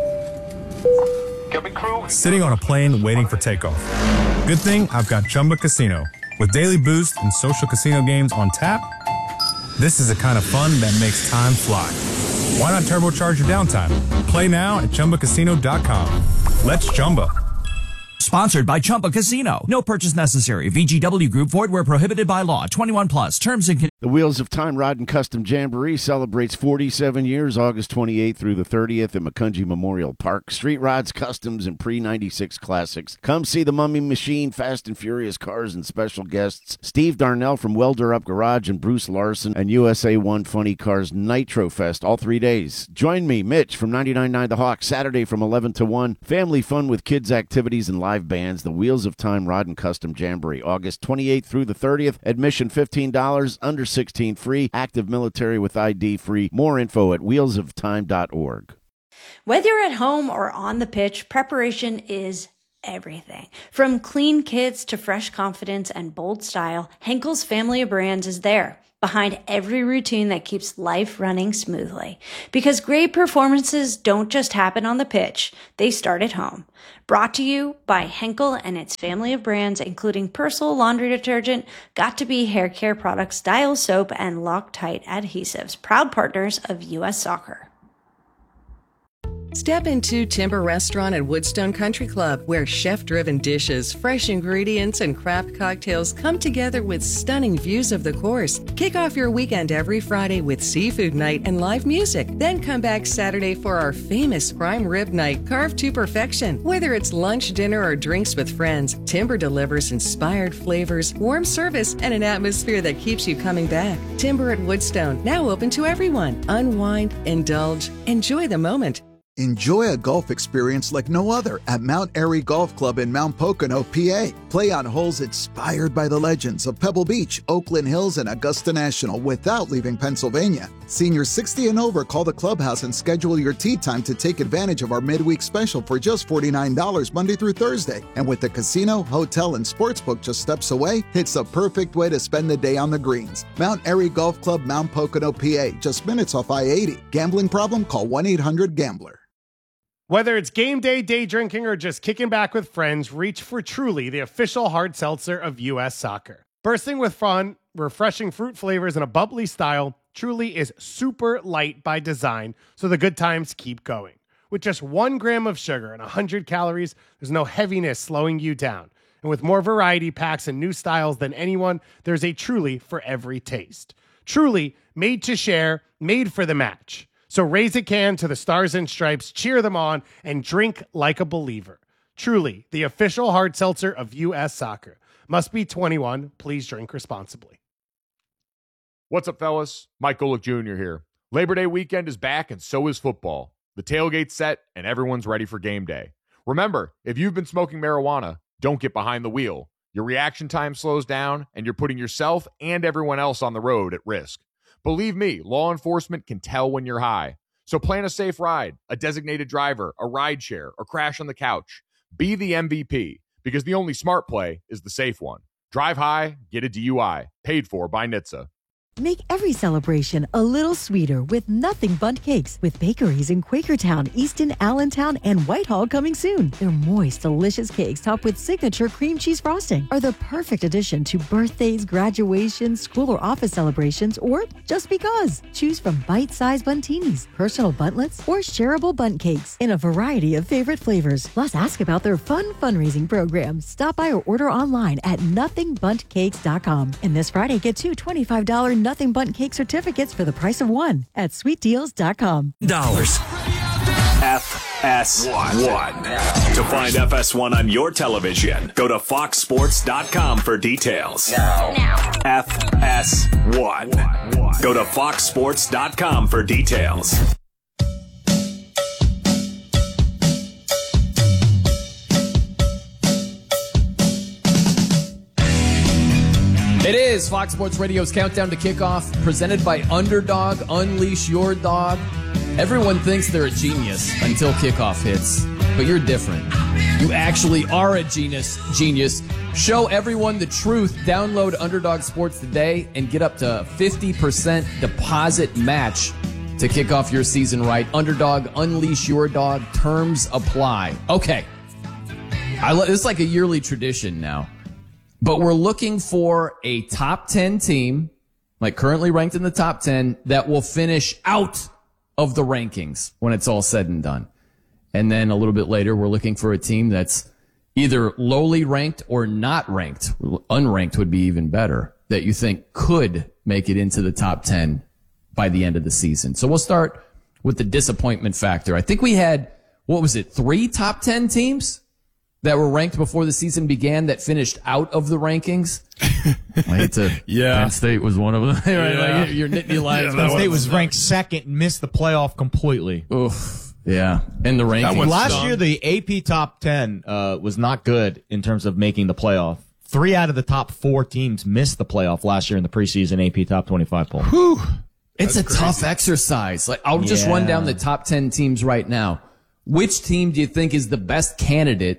Sitting on a plane waiting for takeoff. Good thing I've got Chumba Casino. With daily boost and social casino games on tap, this is the kind of fun that makes time fly. Why not turbocharge your downtime? Play now at Chumba Casino dot com. Let's Chumba. Sponsored by Chumba Casino. No purchase necessary. V G W Group. Void where prohibited by law. twenty-one plus. Terms and conditions. The Wheels of Time Rod and Custom Jamboree celebrates forty-seven years, August twenty-eighth through the thirtieth at McCungie Memorial Park. Street rods, customs, and pre ninety-six classics. Come see the Mummy Machine, Fast and Furious cars, and special guests Steve Darnell from Welder Up Garage and Bruce Larson and U S A one Funny Cars Nitro Fest all three days. Join me, Mitch, from ninety-nine point nine The Hawk, Saturday from eleven to one. Family fun with kids' activities and live bands. The Wheels of Time Rod and Custom Jamboree, August twenty-eighth through the thirtieth. Admission fifteen dollars, under sixteen free, active military with I D free. More info at wheels of time dot org. Whether you're at home or on the pitch, preparation is everything. From clean kits to fresh confidence and bold style, Henkel's family of brands is there, behind every routine that keeps life running smoothly. Because great performances don't just happen on the pitch, they start at home. Brought to you by Henkel and its family of brands, including Persil laundry detergent, Got2b hair care products, Dial soap, and Loctite adhesives, proud partners of U S Soccer. Step into Timber Restaurant at Woodstone Country Club, where chef-driven dishes, fresh ingredients, and craft cocktails come together with stunning views of the course. Kick off your weekend every Friday with seafood night and live music. Then come back Saturday for our famous prime rib night, carved to perfection. Whether it's lunch, dinner, or drinks with friends, Timber delivers inspired flavors, warm service, and an atmosphere that keeps you coming back. Timber at Woodstone, now open to everyone. Unwind, indulge, enjoy the moment. Enjoy a golf experience like no other at Mount Airy Golf Club in Mount Pocono, P A. Play on holes inspired by the legends of Pebble Beach, Oakland Hills, and Augusta National without leaving Pennsylvania. Seniors sixty and over, call the clubhouse and schedule your tee time to take advantage of our midweek special for just forty-nine dollars Monday through Thursday. And with the casino, hotel, and sportsbook just steps away, it's the perfect way to spend the day on the greens. Mount Airy Golf Club, Mount Pocono, P A, just minutes off I eighty. Gambling problem? Call one eight hundred gambler. Whether it's game day, day drinking, or just kicking back with friends, reach for Truly, the official hard seltzer of U S Soccer. Bursting with fun, refreshing fruit flavors, and a bubbly style, Truly is super light by design, so the good times keep going. With just one gram of sugar and one hundred calories, there's no heaviness slowing you down. And with more variety packs and new styles than anyone, there's a Truly for every taste. Truly, made to share, made for the match. So raise a can to the Stars and Stripes, cheer them on, and drink like a believer. Truly, the official hard seltzer of U S Soccer. Must be twenty-one. Please drink responsibly. What's up, fellas? Mike Golick Junior here. Labor Day weekend is back, and so is football. The tailgate's set, and everyone's ready for game day. Remember, if you've been smoking marijuana, don't get behind the wheel. Your reaction time slows down, and you're putting yourself and everyone else on the road at risk. Believe me, law enforcement can tell when you're high. So plan a safe ride, a designated driver, a ride share, or crash on the couch. Be the M V P, because the only smart play is the safe one. Drive high, get a D U I. Paid for by N H T S A. Make every celebration a little sweeter with Nothing Bundt Cakes, with bakeries in Quakertown, Easton, Allentown, and Whitehall coming soon. Their moist, delicious cakes topped with signature cream cheese frosting are the perfect addition to birthdays, graduations, school or office celebrations, or just because. Choose from bite-sized buntinis, personal buntlets, or shareable Bundt Cakes in a variety of favorite flavors. Plus, ask about their fun fundraising program. Stop by or order online at nothing bundt cakes dot com. And this Friday, get two twenty-five dollars Nothing Bundt Cake certificates for the price of one at sweet deals dot com. Dollars. F S one. To find F S one on your television, go to fox sports dot com for details. Now. Now. F S one. Go to fox sports dot com for details. It is Fox Sports Radio's Countdown to Kickoff, presented by Underdog. Unleash your dog. Everyone thinks they're a genius until kickoff hits, but you're different. You actually are a genius. Genius. Show everyone the truth. Download Underdog Sports today and get up to fifty percent deposit match to kick off your season right. Underdog, unleash your dog. Terms apply. Okay. I, this is like a yearly tradition now. But we're looking for a top ten team, like currently ranked in the top ten, that will finish out of the rankings when it's all said and done. And then a little bit later, we're looking for a team that's either lowly ranked or not ranked. Unranked would be even better, that you think could make it into the top ten by the end of the season. So we'll start with the disappointment factor. I think we had, what was it, three top ten teams that were ranked before the season began that finished out of the rankings. I hate to. Yeah. Penn State was one of them. Right, Yeah. like your Nittany Lions. Penn State was ranked second and missed the playoff completely. Oof. Yeah. In the rankings. Last done. year, the A P top ten uh, was not good in terms of making the playoff. Three out of the top four teams missed the playoff last year in the preseason A P top twenty-five poll. Whew. It's That's a crazy. tough exercise. Like, I'll just Yeah. run down the top ten teams right now. Which team do you think is the best candidate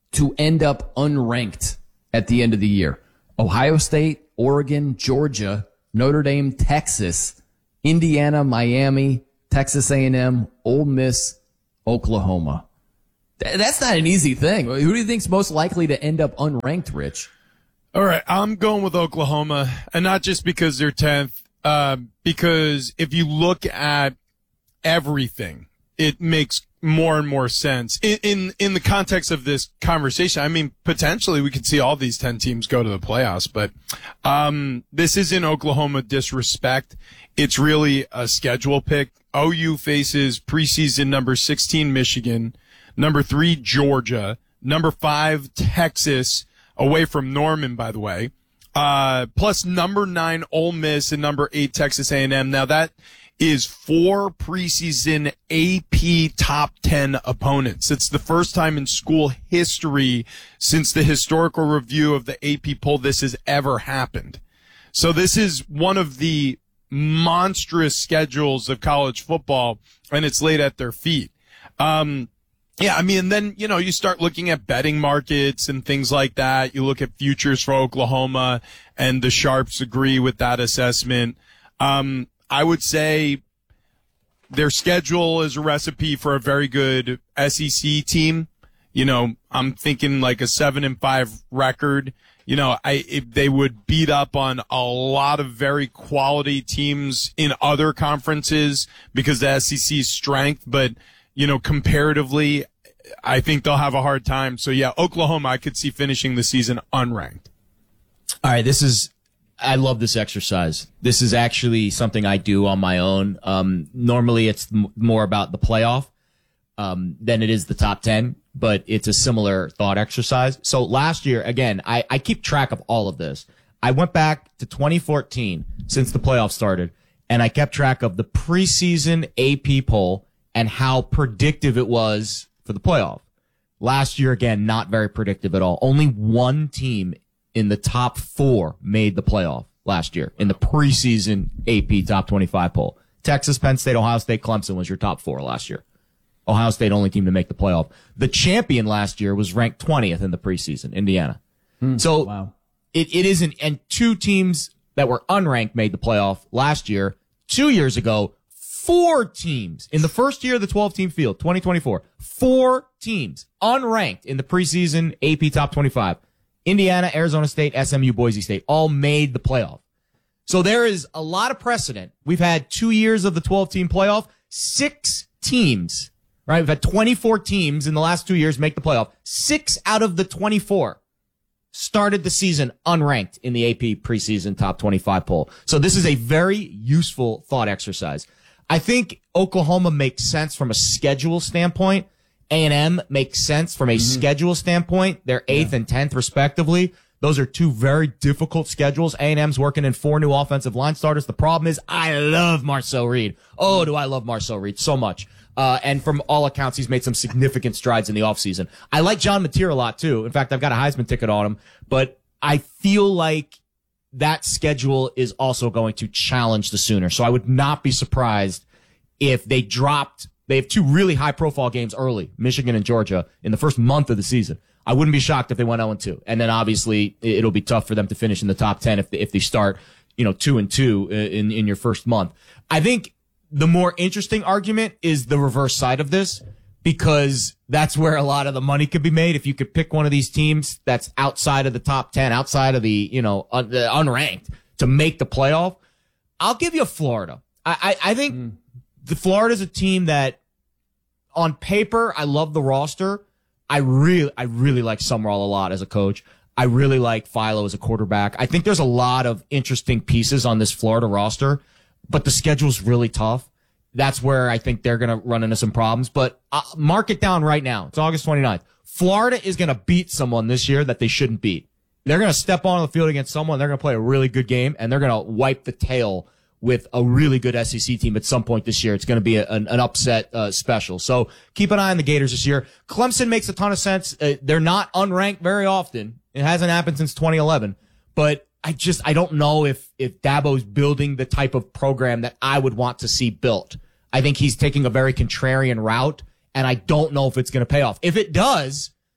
to end up unranked at the end of the year? Ohio State, Oregon, Georgia, Notre Dame, Texas, Indiana, Miami, Texas A and M, Ole Miss, Oklahoma. That's not an easy thing. Who do you think's most likely to end up unranked, Rich? All right, I'm going with Oklahoma, and not just because they're tenth, uh, because if you look at everything, it makes more and more sense. In, in in the context of this conversation, I mean, potentially we could see all these ten teams go to the playoffs, but um, this isn't Oklahoma disrespect. It's really a schedule pick. O U faces preseason number sixteen Michigan, number three Georgia, number five Texas, away from Norman, by the way, uh, plus number nine Ole Miss and number eight Texas A and M. Now that is four preseason A P top ten opponents. It's the first time in school history since the historical review of the A P poll this has ever happened. So this is one of the monstrous schedules of college football, and it's laid at their feet. Um, yeah, I mean, then, you know, you start looking at betting markets and things like that. You look at futures for Oklahoma, and the sharps agree with that assessment. Um, I would say their schedule is a recipe for a very good S E C team. You know, I'm thinking like a seven and five record. You know, I, if they would beat up on a lot of very quality teams in other conferences because the S E C's strength, but, you know, comparatively, I think they'll have a hard time. So yeah, Oklahoma, I could see finishing the season unranked. All right. This is, I love this exercise. This is actually something I do on my own. Um, normally it's m- more about the playoff, um, than it is the top ten, but it's a similar thought exercise. So last year, again, I, I keep track of all of this. I went back to twenty fourteen since the playoffs started, and I kept track of the preseason A P poll and how predictive it was for the playoff. Last year, again, not very predictive at all. Only one team in the top four made the playoff last year in the preseason A P top twenty-five poll. Texas, Penn State, Ohio State, Clemson was your top four last year. Ohio State only team to make the playoff. The champion last year was ranked twentieth in the preseason, Indiana. Hmm, so wow. it, it isn't, and two teams that were unranked made the playoff last year. Two years ago, four teams in the first year of the twelve team field, twenty twenty-four, four teams unranked in the preseason A P top twenty-five. Indiana, Arizona State, S M U, Boise State all made the playoff. So there is a lot of precedent. We've had two years of the twelve team playoff, six teams, right? We've had twenty-four teams in the last two years make the playoff. Six out of the twenty-four started the season unranked in the A P preseason top twenty-five poll. So this is a very useful thought exercise. I think Oklahoma makes sense from a schedule standpoint. A and M makes sense from a mm-hmm. schedule standpoint. They're eighth yeah. and tenth respectively. Those are two very difficult schedules. A and M's working in four new offensive line starters. The problem is I love Marcel Reed. Oh, do I love Marcel Reed so much. Uh, and from all accounts, he's made some significant strides in the offseason. I like John Mateer a lot too. In fact, I've got a Heisman ticket on him, but I feel like that schedule is also going to challenge the Sooners. So I would not be surprised if they dropped. They have two really high-profile games early, Michigan and Georgia, in the first month of the season. I wouldn't be shocked if they went oh and two. And then obviously it'll be tough for them to finish in the top ten if they, if they start, you know, two and two in, in your first month. I think the more interesting argument is the reverse side of this, because that's where a lot of the money could be made. If you could pick one of these teams that's outside of the top ten, outside of the, you know, un- the unranked to make the playoff, I'll give you Florida. I, I, I think mm. the Florida's a team that, on paper, I love the roster. I really, I really like Summerall a lot as a coach. I really like Philo as a quarterback. I think there's a lot of interesting pieces on this Florida roster, but the schedule's really tough. That's where I think they're going to run into some problems, but uh, mark it down right now. It's August twenty-ninth. Florida is going to beat someone this year that they shouldn't beat. They're going to step on the field against someone. They're going to play a really good game, and they're going to wipe the tail with a really good S E C team at some point this year. It's going to be a, an, an upset uh, special. So keep an eye on the Gators this year. Clemson makes a ton of sense. Uh, they're not unranked very often. It hasn't happened since twenty eleven. But I just, I don't know if, if Dabo's building the type of program that I would want to see built. I think he's taking a very contrarian route, and I don't know if it's going to pay off. If it does,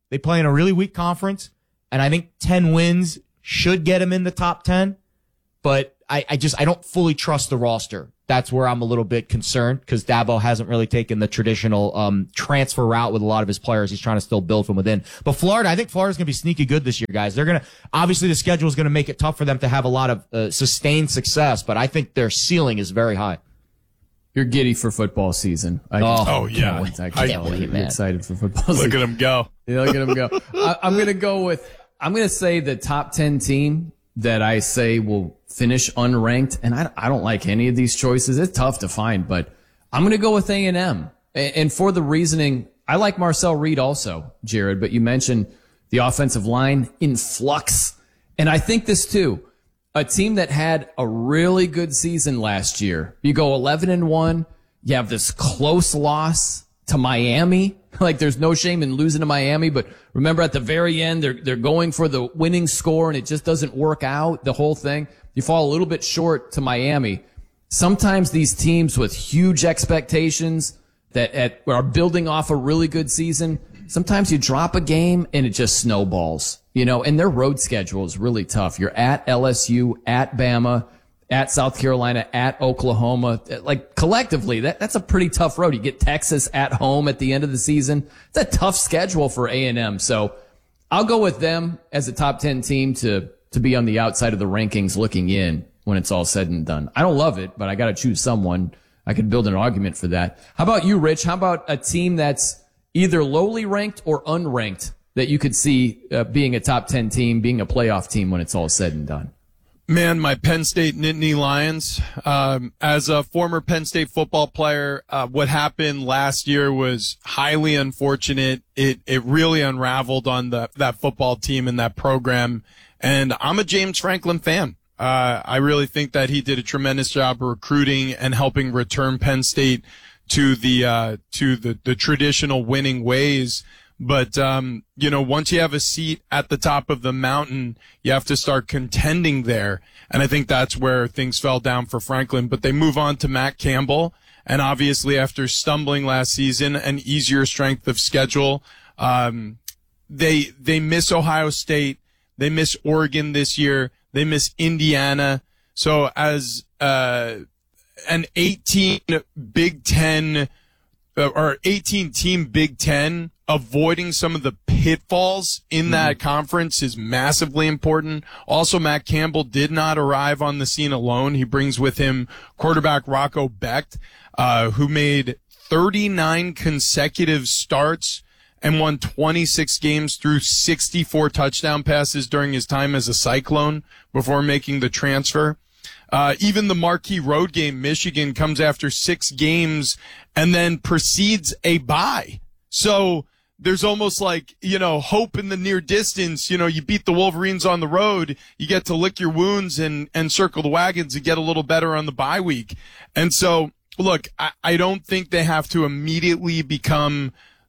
They play in a really weak conference, and I think ten wins should get them in the top ten. But I, I just I don't fully trust the roster. That's where I'm a little bit concerned because Dabo hasn't really taken the traditional um transfer route with a lot of his players. He's trying to still build from within. But Florida, I think Florida's going to be sneaky good this year, guys. They're going to obviously the schedule is going to make it tough for them to have a lot of uh, sustained success, but I think their ceiling is very high. You're giddy for football season. I oh, oh yeah, wait, I can't wait, You're man. excited for football Look season. at him go. Yeah, look at him go. I, I'm going to go with. I'm going to say the top ten team that I say will finish unranked, and I, I don't like any of these choices. It's tough to find, but I'm going to go with A and M. And for the reasoning, I like Marcel Reed also, Jared, but you mentioned the offensive line in flux. And I think this too, a team that had a really good season last year. You go eleven and one, you have this close loss to Miami. Like there's no shame in losing to Miami, but remember at the very end, they're, they're going for the winning score and it just doesn't work out, the whole thing. You fall a little bit short to Miami. Sometimes these teams with huge expectations that at, are building off a really good season, sometimes you drop a game and it just snowballs, you know, and their road schedule is really tough. You're at L S U, at Bama, at South Carolina, at Oklahoma. Like collectively, that, that's a pretty tough road. You get Texas at home at the end of the season. It's a tough schedule for A and M. So I'll go with them as a top ten team to, to be on the outside of the rankings looking in when it's all said and done. I don't love it, but I got to choose someone. I could build an argument for that. How about you, Rich? How about a team that's either lowly ranked or unranked that you could see uh, being a top ten team, being a playoff team when it's all said and done? Man, my Penn State Nittany Lions. Um, as a former Penn State football player, uh, what happened last year was highly unfortunate. It it really unraveled on the that football team and that program. And I'm a James Franklin fan. Uh, I really think that he did a tremendous job of recruiting and helping return Penn State to the uh, to the the traditional winning ways. But, um, you know, once you have a seat at the top of the mountain, you have to start contending there. And I think that's where things fell down for Franklin. But they move on to Matt Campbell. And obviously after stumbling last season, an easier strength of schedule, um, they, they miss Ohio State. They miss Oregon this year. They miss Indiana. So as, uh, an eighteen Big Ten, uh, or eighteen team Big Ten, avoiding some of the pitfalls in that mm-hmm. conference is massively important. Also, Matt Campbell did not arrive on the scene alone. He brings with him quarterback Rocco Becht, uh, who made thirty-nine consecutive starts and won twenty-six games through sixty-four touchdown passes during his time as a Cyclone before making the transfer. Uh, even the marquee road game, Michigan, comes after six games and then precedes a bye. So there's almost like, you know, hope in the near distance. You know, you beat the Wolverines on the road, you get to lick your wounds and, and circle the wagons and get a little better on the bye week. And so, look, I, I don't think they have to immediately become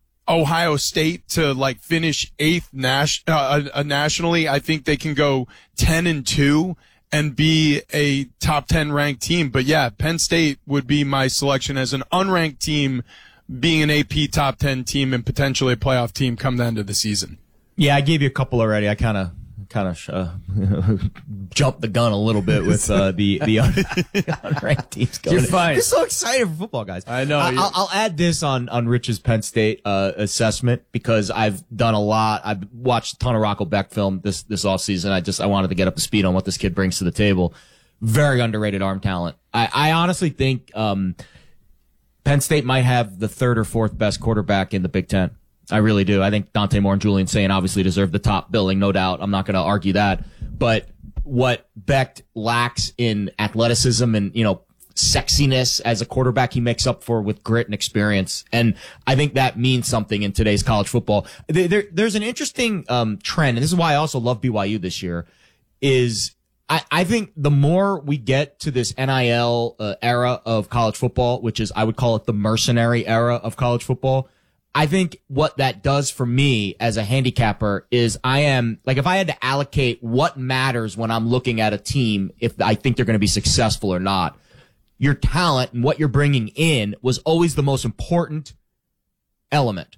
Ohio State to like finish eighth nas- uh, uh, nationally. I think they can go ten and two and be a top ten ranked team. But yeah, Penn State would be my selection as an unranked team, being an A P top ten team and potentially a playoff team come the end of the season. Yeah, I gave you a couple already. I kind of kind of uh, jumped the gun a little bit with uh, the the un- unranked teams going. You're fine. You're so excited for football, guys. I know. I, I'll, I'll add this on on Rich's Penn State uh, assessment because I've done a lot. I've watched a ton of Rocco Becht film this this offseason. I just I wanted to get up to speed on what this kid brings to the table. Very underrated arm talent. I, I honestly think um, Penn State might have the third or fourth best quarterback in the Big Ten. I really do. I think Dante Moore and Julian Saint obviously deserve the top billing, no doubt. I'm not going to argue that. But what Becht lacks in athleticism and, you know, sexiness as a quarterback, he makes up for with grit and experience. And I think that means something in today's college football. There, there, there's an interesting um, trend, and this is why I also love B Y U this year, is I, I think the more we get to this N I L uh, era of college football, which is, I would call it the mercenary era of college football, I think what that does for me as a handicapper is I am, like, if I had to allocate what matters when I'm looking at a team, if I think they're going to be successful or not, your talent and what you're bringing in was always the most important element.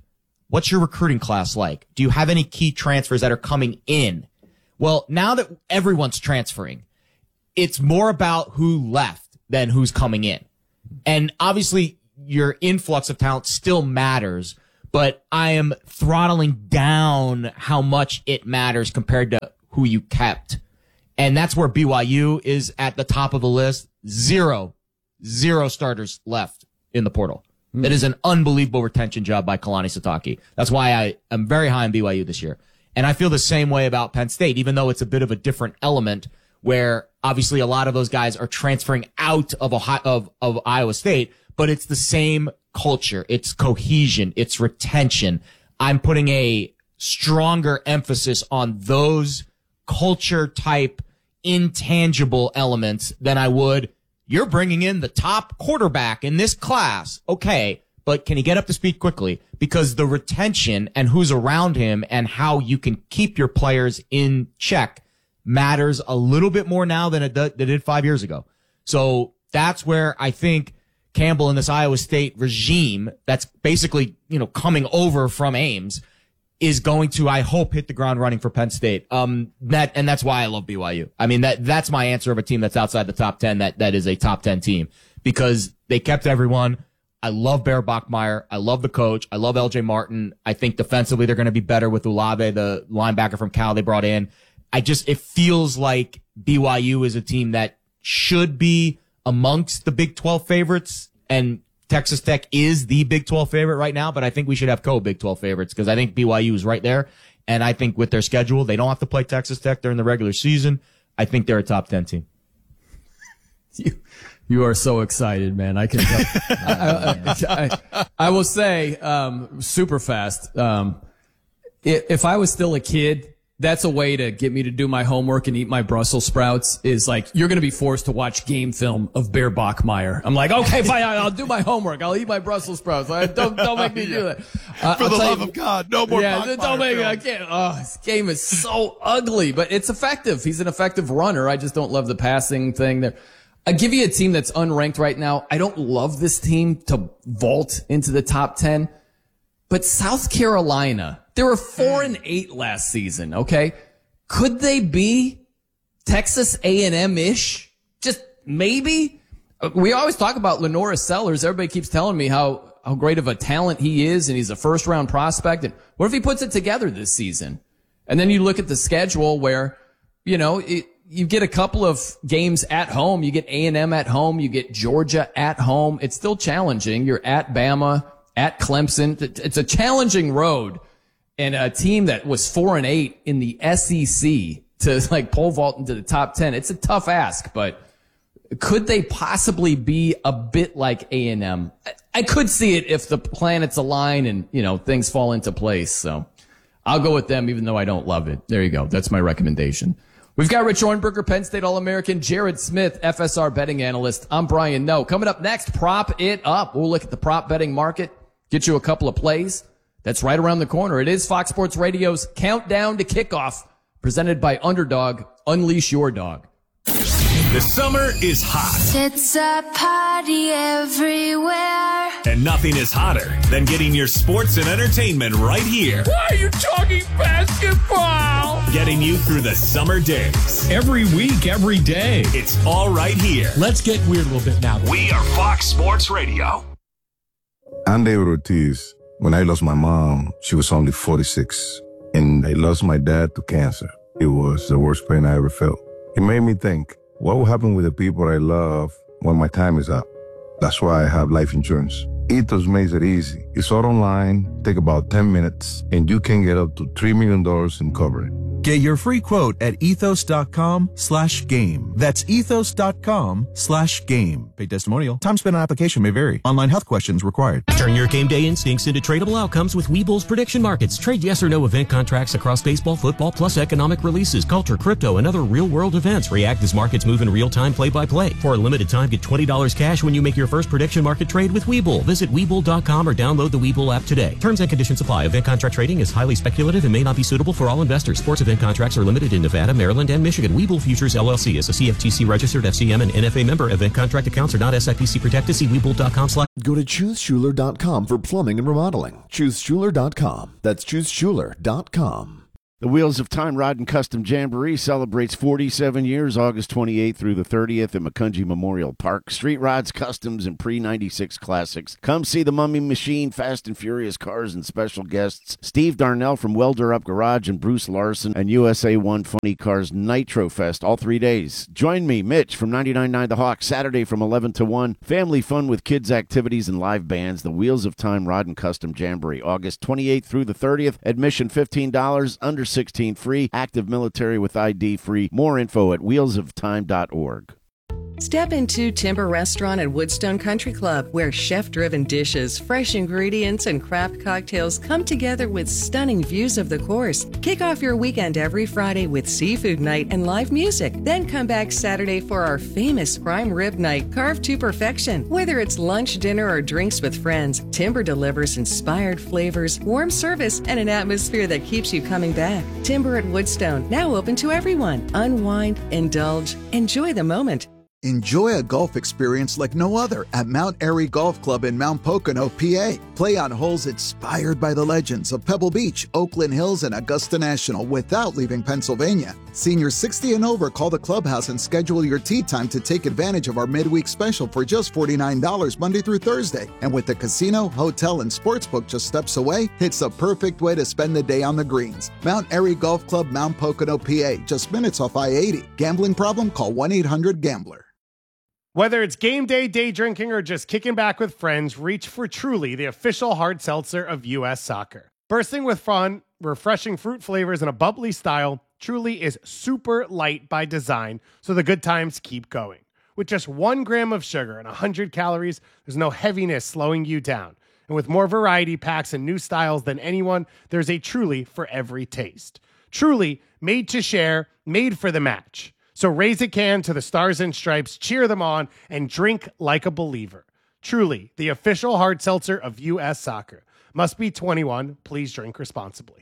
What's your recruiting class like? Do you have any key transfers that are coming in? Well, now that everyone's transferring, it's more about who left than who's coming in. And obviously your influx of talent still matters, but I am throttling down how much it matters compared to who you kept. And that's where B Y U is at the top of the list. Zero, zero starters left in the portal. Mm. That is an unbelievable retention job by Kalani Sitake. That's why I am very high on B Y U this year. And I feel the same way about Penn State, even though it's a bit of a different element where obviously a lot of those guys are transferring out of Ohio, of, of Iowa State, but it's the same culture. It's cohesion. It's retention. I'm putting a stronger emphasis on those culture type intangible elements than I would. You're bringing in the top quarterback in this class. Okay. But can he get up to speed quickly? Because the retention and who's around him and how you can keep your players in check matters a little bit more now than it did five years ago. So that's where I think Campbell and this Iowa State regime that's basically, you know, coming over from Ames is going to, I hope, hit the ground running for Penn State. Um, that, and that's why I love B Y U. I mean, that, that's my answer of a team that's outside the top ten, that, that is a top ten team because they kept everyone. I love Bear Bachmeier. I love the coach. I love L J Martin. I think defensively they're going to be better with Olave, the linebacker from Cal they brought in. I just, it feels like B Y U is a team that should be amongst the Big twelve favorites, and Texas Tech is the Big twelve favorite right now, but I think we should have co-Big twelve favorites because I think B Y U is right there. And I think with their schedule, they don't have to play Texas Tech during the regular season. I think they're a top ten team. You, you are so excited, man. I can tell. I, I, I, I will say, um, super fast. Um, if I was still a kid, that's a way to get me to do my homework and eat my Brussels sprouts is like, you're going to be forced to watch game film of Bear Bachmeier. I'm like, okay, fine. I'll do my homework. I'll eat my Brussels sprouts. Don't, don't make me do that. Uh, For I'll the love you, of God, no more yeah, Bachmeier don't make me, film. I can't. Oh, this game is so ugly, but it's effective. He's an effective runner. I just don't love the passing thing there. I give you a team that's unranked right now. I don't love this team to vault into the top ten, but South Carolina, they were four and eight last season. Okay. Could they be Texas A and M-ish? Just maybe? We always talk about Lenora Sellers. Everybody keeps telling me how, how great of a talent he is, and he's a first-round prospect. And what if he puts it together this season? And then you look at the schedule where, you know, it, you get a couple of games at home. You get A and M at home. You get Georgia at home. It's still challenging. You're at Bama, at Clemson. It's a challenging road. And a team that was four and eight in the S E C to like pole vault into the top ten. It's a tough ask, but could they possibly be a bit like A and M? I could see it if the planets align and, you know, things fall into place. So I'll go with them even though I don't love it. There you go. That's my recommendation. We've got Rich Ornberger, Penn State All-American, Jared Smith, F S R betting analyst. I'm Brian Noe. Coming up next, prop it up. We'll look at the prop betting market, get you a couple of plays. That's right around the corner. It is Fox Sports Radio's Countdown to Kickoff, presented by Underdog. Unleash your dog. The summer is hot. It's a party everywhere. And nothing is hotter than getting your sports and entertainment right here. Why are you talking basketball? Getting you through the summer days. Every week, every day. It's all right here. Let's get weird a little bit now. We are Fox Sports Radio. I'm David Ortiz. When I lost my mom, she was only forty-six. And I lost my dad to cancer. It was the worst pain I ever felt. It made me think, what will happen with the people I love when my time is up? That's why I have life insurance. Ethos makes it easy. It's all online, take about ten minutes, and you can get up to three million dollars in coverage. Get your free quote at ethos.com slash game. That's ethos.com slash game. Paid testimonial. Time spent on application may vary. Online health questions required. Turn your game day instincts into tradable outcomes with Webull's prediction markets. Trade yes or no event contracts across baseball, football, plus economic releases, culture, crypto, and other real-world events. React as markets move in real time, play-by-play. For a limited time, get twenty dollars cash when you make your first prediction market trade with Webull. Visit Webull dot com or download the Webull app today. Terms and conditions apply. Event contract trading is highly speculative and may not be suitable for all investors. Sports event Event contracts are limited in Nevada, Maryland, and Michigan. Webull Futures L L C is a C F T C registered F C M and N F A member. Event contract accounts are not S I P C protected. See Webull dot com slash. Go to choose schuler dot com for plumbing and remodeling. choose schuler dot com. That's choose schuler dot com. The Wheels of Time Rod and Custom Jamboree celebrates forty-seven years, August twenty-eighth through the thirtieth at McCungy Memorial Park. Street rods, customs, and pre ninety-six classics. Come see the Mummy Machine, Fast and Furious cars, and special guests Steve Darnell from Welder Up Garage and Bruce Larson and U S A one Funny Cars Nitro Fest all three days. Join me, Mitch, from ninety-nine point nine The Hawk, Saturday from eleven to one. Family fun with kids' activities and live bands. The Wheels of Time Rod and Custom Jamboree, August twenty-eighth through the thirtieth. Admission fifteen dollars, under sixteen free, active military with I D free. More info at wheels of time dot org. Step into Timber Restaurant at Woodstone Country Club, where chef-driven dishes, fresh ingredients, and craft cocktails come together with stunning views of the course. Kick off your weekend every Friday with seafood night and live music. Then come back Saturday for our famous prime rib night, carved to perfection. Whether it's lunch, dinner, or drinks with friends, Timber delivers inspired flavors, warm service, and an atmosphere that keeps you coming back. Timber at Woodstone, now open to everyone. Unwind, indulge, enjoy the moment. Enjoy a golf experience like no other at Mount Airy Golf Club in Mount Pocono, P A. Play on holes inspired by the legends of Pebble Beach, Oakland Hills, and Augusta National without leaving Pennsylvania. Seniors sixty and over, call the clubhouse and schedule your tee time to take advantage of our midweek special for just forty-nine dollars Monday through Thursday. And with the casino, hotel, and sportsbook just steps away, it's the perfect way to spend the day on the greens. Mount Airy Golf Club, Mount Pocono, P A, just minutes off I eighty. Gambling problem? Call one eight hundred gambler. Whether it's game day, day drinking, or just kicking back with friends, reach for Truly, the official hard seltzer of U S Soccer. Bursting with fun, refreshing fruit flavors, and a bubbly style, Truly is super light by design, so the good times keep going. With just one gram of sugar and one hundred calories, there's no heaviness slowing you down. And with more variety packs and new styles than anyone, there's a Truly for every taste. Truly, made to share, made for the match. So raise a can to the Stars and Stripes, cheer them on, and drink like a believer. Truly, the official hard seltzer of U S Soccer. Must be twenty-one. Please drink responsibly.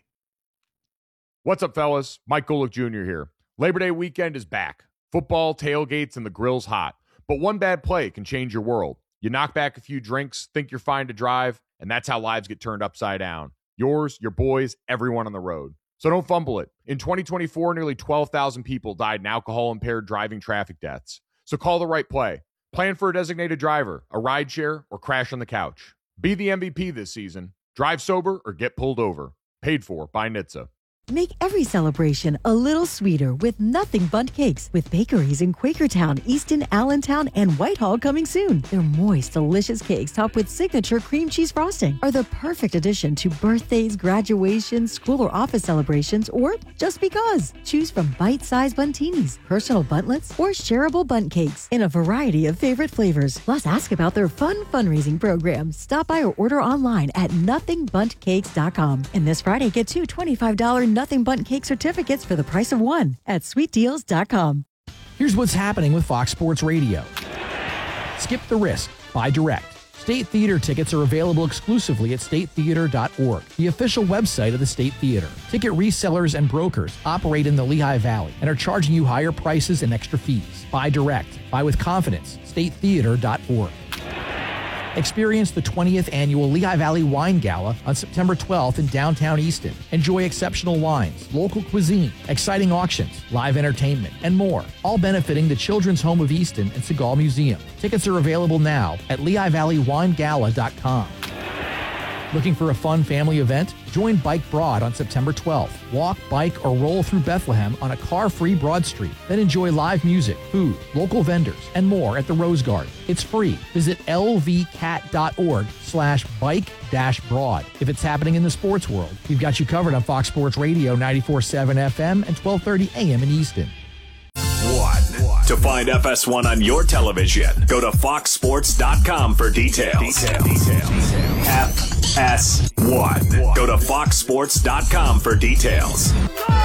What's up, fellas? Mike Golick Junior here. Labor Day weekend is back. Football, tailgates, and the grill's hot. But one bad play can change your world. You knock back a few drinks, think you're fine to drive, and that's how lives get turned upside down. Yours, your boys, everyone on the road. So don't fumble it. In twenty twenty-four, nearly twelve thousand people died in alcohol-impaired driving traffic deaths. So call the right play. Plan for a designated driver, a rideshare, or crash on the couch. Be the M V P this season. Drive sober or get pulled over. Paid for by N H T S A. Make every celebration a little sweeter with Nothing Bundt Cakes, with bakeries in Quakertown, Easton, Allentown, and Whitehall coming soon. Their moist, delicious cakes topped with signature cream cheese frosting are the perfect addition to birthdays, graduations, school or office celebrations, or just because. Choose from bite-sized buntinis, personal buntlets, or shareable Bundt Cakes in a variety of favorite flavors. Plus, ask about their fun fundraising program. Stop by or order online at nothing bundt cakes dot com. And this Friday, get two twenty-five dollars Nothing Bundt Cake certificates for the price of one at sweet deals dot com. Here's what's happening with Fox Sports Radio. Skip the risk. Buy direct. State Theater tickets are available exclusively at state theater dot org, the official website of the State Theater. Ticket resellers and brokers operate in the Lehigh Valley and are charging you higher prices and extra fees. Buy direct. Buy with confidence. state theater dot org. Experience the twentieth Annual Lehigh Valley Wine Gala on September twelfth in downtown Easton. Enjoy exceptional wines, local cuisine, exciting auctions, live entertainment, and more, all benefiting the Children's Home of Easton and Segal Museum. Tickets are available now at lehigh valley wine gala dot com. Looking for a fun family event? Join Bike Broad on September twelfth. Walk, bike, or roll through Bethlehem on a car-free Broad Street. Then enjoy live music, food, local vendors, and more at the Rose Garden. It's free. Visit lvcat.org slash bike dash broad. If it's happening in the sports world, we've got you covered on Fox Sports Radio ninety-four point seven F M and twelve thirty A M in Easton. One. To find F S one on your television, go to fox sports dot com for details. Details. Details. F S one. Go to fox sports dot com for details.